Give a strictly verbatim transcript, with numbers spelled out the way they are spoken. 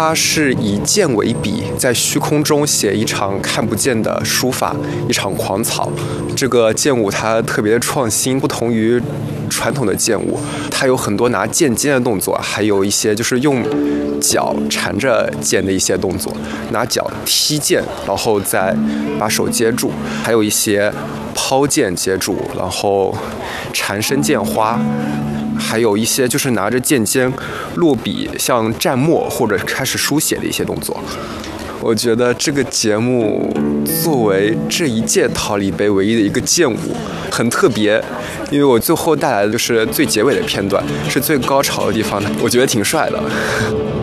它是以剑为笔，在虚空中写一场看不见的书法，一场狂草。这个剑舞它特别的创新，不同于传统的剑舞，它有很多拿剑尖的动作，还有一些就是用脚缠着剑的一些动作，拿脚踢剑，然后再把手接住，还有一些抛剑接住，然后缠身剑花，还有一些就是拿着剑尖落笔，像蘸墨或者开始书写的一些动作。我觉得这个节目作为这一届桃李杯唯一的一个剑舞很特别，因为我最后带来的就是最结尾的片段，是最高潮的地方，我觉得挺帅的。